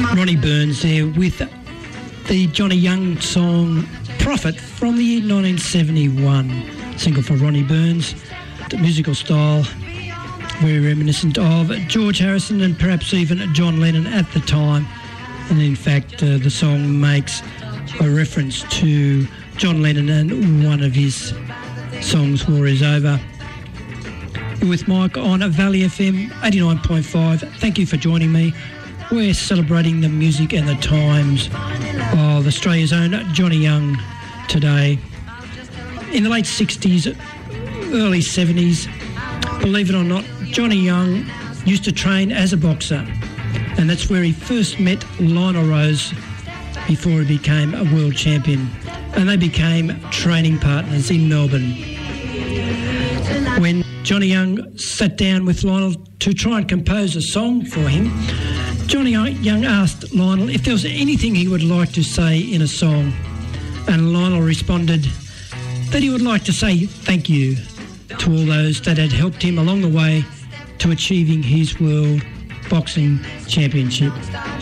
Ronnie Burns there with the Johnny Young song Prophet from the year 1971. Single for Ronnie Burns. The musical style very reminiscent of George Harrison and perhaps even John Lennon at the time. And in fact, the song makes a reference to John Lennon and one of his songs, War Is Over. You're with Mike on Valley FM 89.5. Thank you for joining me. We're celebrating the music and the times of Australia's own Johnny Young today. In the late 60s, early 70s, believe it or not, Johnny Young used to train as a boxer, and that's where he first met Lionel Rose before he became a world champion, and they became training partners in Melbourne. When Johnny Young sat down with Lionel to try and compose a song for him, Johnny Young asked Lionel if there was anything he would like to say in a song, and Lionel responded that he would like to say thank you to all those that had helped him along the way to achieving his world boxing championship.